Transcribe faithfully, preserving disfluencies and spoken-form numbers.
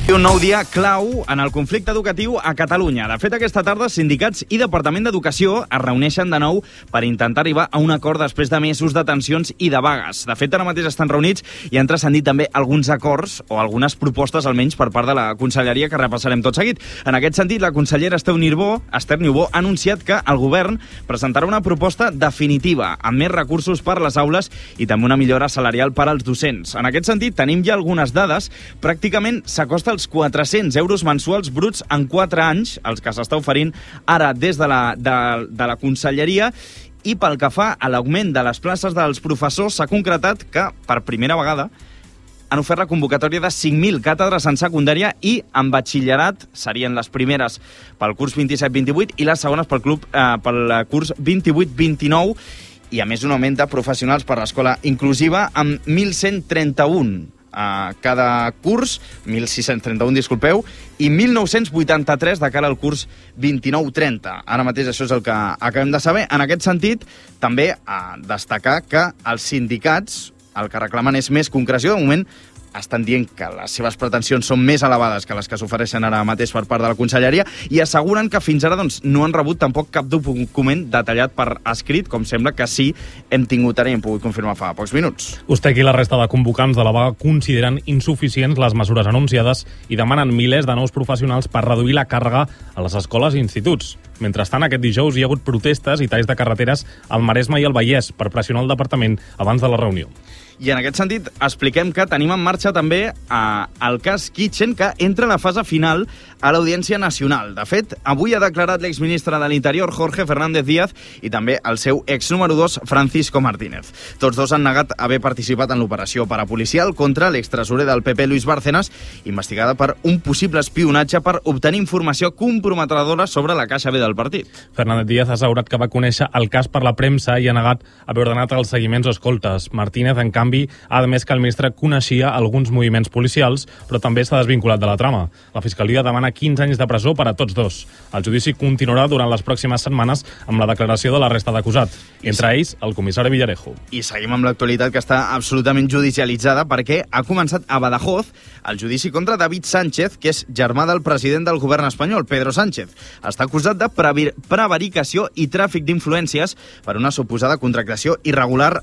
Un nou dia clau en el conflicte educatiu a Catalunya. De fet, aquesta tarda, sindicats i Departament d'Educació es reuneixen de nou per intentar arribar a un acord després de mesos de tensions i de vagues. De fet, ara mateix estan reunits i han transcendit també alguns acords o algunes propostes, almenys, per part de la Conselleria, que repassarem tot seguit. En aquest sentit, la consellera Esther Niubó, Esther Niubó ha anunciat que el govern presentarà una proposta definitiva, amb més recursos per a les aules i també una millora salarial per als docents. En aquest sentit, tenim ja algunes dades. Pràcticament s'acosta als quatre-cents euros mensuals bruts en quatre anys, els que s'està oferint ara des de la, de, de la Conselleria. I pel que fa a l'augment de les places dels professors, s'ha concretat que, per primera vegada, han ofert la convocatòria de cinc mil càtedres en secundària i en batxillerat serien les primeres pel curs vint-i-set vint-i-vuit i les segones pel, club, eh, pel curs vint-i-vuit vint-i-nou. I, a més, un augment de professionals per l'escola inclusiva amb mil cent trenta-un a cada curs, mil sis-cents trenta-un, disculpeu, i mil nou-cents vuitanta-tres de cara al curs vint-i-nou trenta. Ara mateix això és el que acabem de saber. En aquest sentit, també a destacar que els sindicats el que reclamen és més concreció. De moment estan dient que les seves pretensions són més elevades que les que s'ofereixen ara mateix per part de la Conselleria i asseguren que fins ara doncs, no han rebut tampoc cap document detallat per escrit, com sembla que sí hem tingut ara i hem pogut confirmar fa pocs minuts. Usted i la resta de convocants de la vaga consideren insuficients les mesures anunciades i demanen milers de nous professionals per reduir la càrrega a les escoles i instituts. Mentrestant, aquest dijous hi ha hagut protestes i talls de carreteres al Maresme i al Vallès per pressionar el departament abans de la reunió. I en aquest sentit expliquem que tenim en marxa també eh, el cas Kitchen, que entra a la fase final a l'Audiència Nacional. De fet, avui ha declarat l'exministre de l'Interior, Jorge Fernández Díaz, i també el seu ex número dos, Francisco Martínez. Tots dos han negat haver participat en l'operació parapolicial contra l'extresorer del P P, Luis Bárcenas, investigada per un possible espionatge per obtenir informació comprometedora sobre la caixa B del partit. Fernández Díaz ha assegurat que va conèixer el cas per la premsa i ha negat haver ordenat els seguiments o escoltes. Martínez, en canvi, ha admès que el ministre coneixia alguns moviments policials, però també s'ha desvinculat de la trama. La Fiscalia demana quinze anys de presó per a tots dos. El judici continuarà durant les pròximes setmanes amb la declaració de la resta d'acusats, entre ells el comissari Villarejo. I seguim amb l'actualitat, que està absolutament judicialitzada, perquè ha començat a Badajoz el judici contra David Sánchez, que és germà del president del govern espanyol, Pedro Sánchez. Està acusat de prevaricació i tràfic d'influències per una suposada contractació irregular